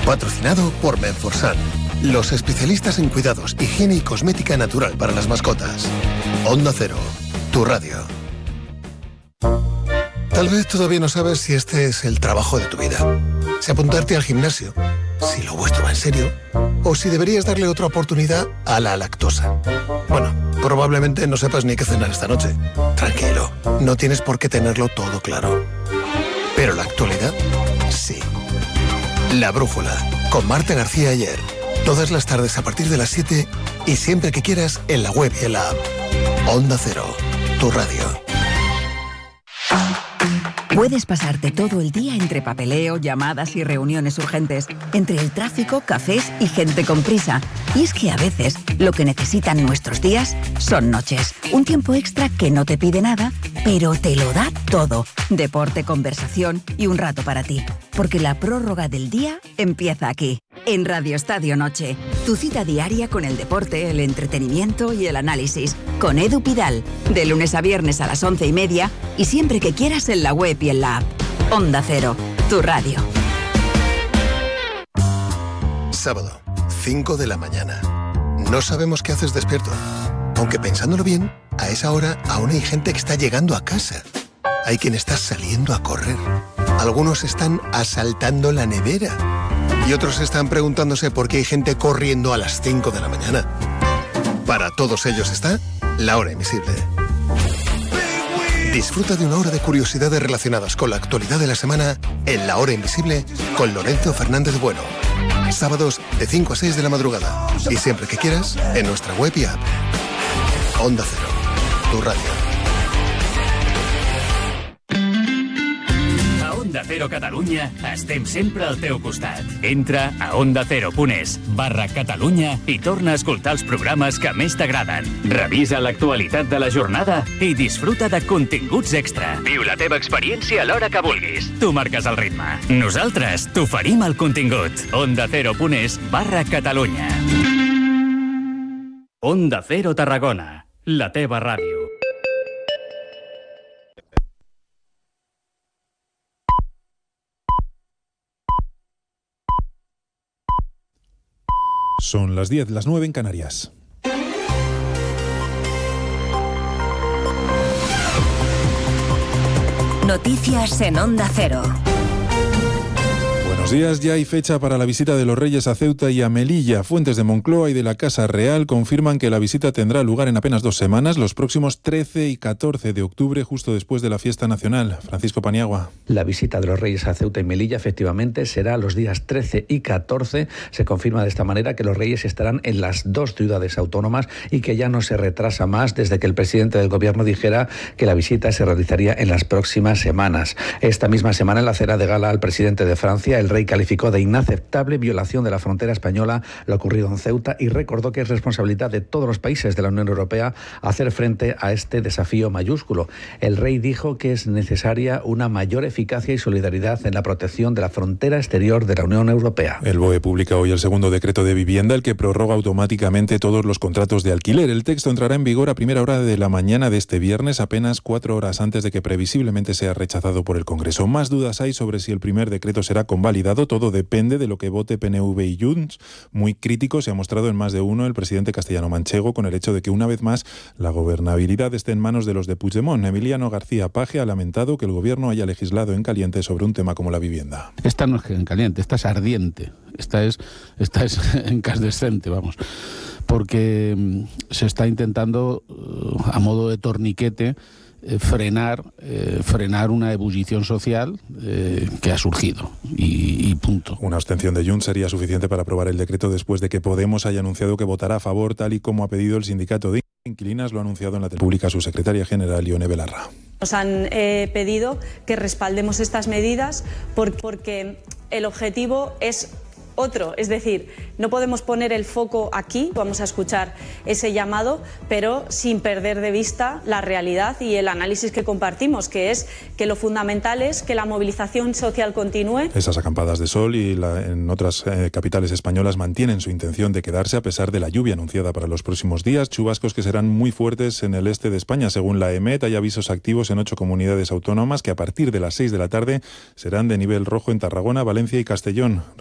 Patrocinado por Menforsan, los especialistas en cuidados, higiene y cosmética natural para las mascotas. Onda Cero, tu radio. Tal vez todavía no sabes si este es el trabajo de tu vida. Si apuntarte al gimnasio, si lo vuestro va en serio, o si deberías darle otra oportunidad a la lactosa. Bueno, probablemente no sepas ni qué cenar esta noche. Tranquilo, no tienes por qué tenerlo todo claro. Pero la actualidad, sí. La Brújula, con Marta García Ayer. Todas las tardes a partir de las 7 y siempre que quieras en la web y en la app. Onda Cero, tu radio. Puedes pasarte todo el día entre papeleo, llamadas y reuniones urgentes, entre el tráfico, cafés y gente con prisa. Y es que a veces lo que necesitan nuestros días son noches. Un tiempo extra que no te pide nada, pero te lo da todo. Deporte, conversación y un rato para ti. Porque la prórroga del día empieza aquí, en Radio Estadio Noche. Tu cita diaria con el deporte, el entretenimiento y el análisis. Con Edu Pidal, de lunes a viernes a las 11:30 y siempre que quieras en la web y en la app. Onda Cero, tu radio. Sábado, 5 de la mañana. No sabemos qué haces despierto. Aunque pensándolo bien, a esa hora aún hay gente que está llegando a casa. Hay quien está saliendo a correr. Algunos están asaltando la nevera. Y otros están preguntándose por qué hay gente corriendo a las 5 de la mañana. Para todos ellos está La Hora Invisible. Disfruta de una hora de curiosidades relacionadas con la actualidad de la semana en La Hora Invisible con Lorenzo Fernández Bueno. Sábados de 5 a 6 de la madrugada. Y siempre que quieras, en nuestra web y app. Onda Cero, tu radio. Onda Cero Catalunya, estem sempre al teu costat. Entra a ondacero.es/Catalunya i torna a escoltar els programes que més t'agraden. Revisa l'actualitat de la jornada i disfruta de continguts extra. Viu la teva experiència a l'hora que vulguis. Tu marques el ritme. Nosaltres t'oferim el contingut. ondacero.es/Catalunya. Onda Cero Tarragona, la teva ràdio. Son las 10, las 9 en Canarias. Noticias en Onda Cero. Buenos días, ya hay fecha para la visita de los Reyes a Ceuta y a Melilla. Fuentes de Moncloa y de la Casa Real confirman que la visita tendrá lugar en apenas 2 semanas, los próximos 13 y 14 de octubre, justo después de la fiesta nacional. Francisco Paniagua. La visita de los Reyes a Ceuta y Melilla efectivamente será los días 13 y 14. Se confirma de esta manera que los Reyes estarán en las 2 ciudades autónomas y que ya no se retrasa más desde que el presidente del gobierno dijera que la visita se realizaría en las próximas semanas. Esta misma semana, en la cena de gala al presidente de Francia, el rey calificó de inaceptable violación de la frontera española lo ocurrido en Ceuta y recordó que es responsabilidad de todos los países de la Unión Europea hacer frente a este desafío mayúsculo. El rey dijo que es necesaria una mayor eficacia y solidaridad en la protección de la frontera exterior de la Unión Europea. El BOE publica hoy el segundo decreto de vivienda, el que prorroga automáticamente todos los contratos de alquiler. El texto entrará en vigor a primera hora de la mañana de este viernes, apenas 4 horas antes de que previsiblemente sea rechazado por el Congreso. Más dudas hay sobre si el primer decreto será convalidado. Todo depende de lo que vote PNV y Junts. Muy crítico se ha mostrado en más de uno el presidente castellano-manchego con el hecho de que una vez más la gobernabilidad esté en manos de los de Puigdemont. Emiliano García Paje ha lamentado que el gobierno haya legislado en caliente sobre un tema como la vivienda. Esta no es en caliente, esta es ardiente, esta es incandescente, vamos, porque se está intentando a modo de torniquete frenar una ebullición social que ha surgido y punto. Una abstención de Junts sería suficiente para aprobar el decreto después de que Podemos haya anunciado que votará a favor, tal y como ha pedido el sindicato de inquilinas. Lo ha anunciado en la tele pública su secretaria general, Ione Belarra. Nos han pedido que respaldemos estas medidas porque el objetivo es otro, es decir, no podemos poner el foco aquí, vamos a escuchar ese llamado, pero sin perder de vista la realidad y el análisis que compartimos, que es que lo fundamental es que la movilización social continúe. Esas acampadas de sol y en otras capitales españolas mantienen su intención de quedarse a pesar de la lluvia anunciada para los próximos días, chubascos que serán muy fuertes en el este de España. Según la EMET, hay avisos activos en 8 comunidades autónomas que a partir de las 6 de la tarde serán de nivel rojo en Tarragona, Valencia y Castellón.